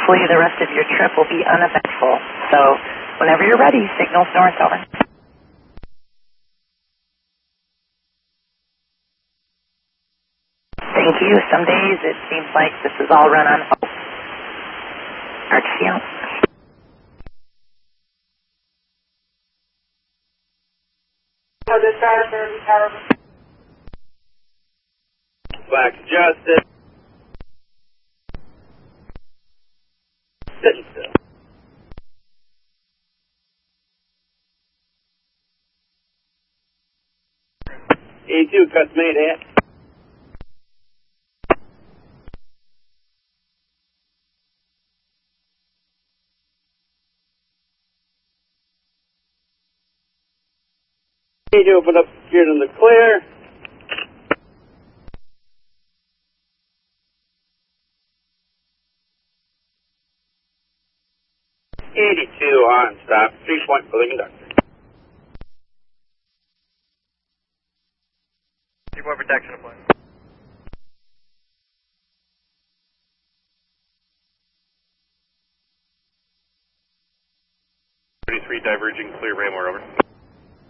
Hopefully the rest of your trip will be uneventful. So whenever you're ready, signals north, over. Thank you. Some days it seems like this is all run on hope. Archie out. Black Justice. Sitting still. 82, cuts made, hat. Open up, secured in the clear. On stop, 3-point for the conductor. 3-point protection applied. 33 diverging, clear Raymore, over.